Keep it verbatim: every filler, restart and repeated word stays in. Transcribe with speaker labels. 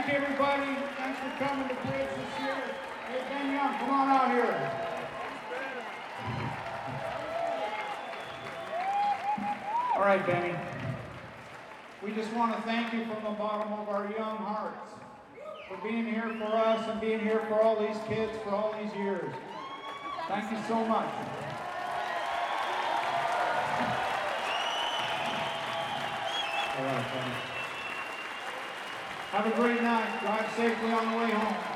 Speaker 1: Thank you, everybody. Thanks for coming to Bridge this year. Hey, Ben Young, come on out here. All right, Benny. We just want to thank you from the bottom of our young hearts for being here for us and being here for all these kids for all these years. Thank you so much. All right, Benny. Have a great night. Drive safely on the way home.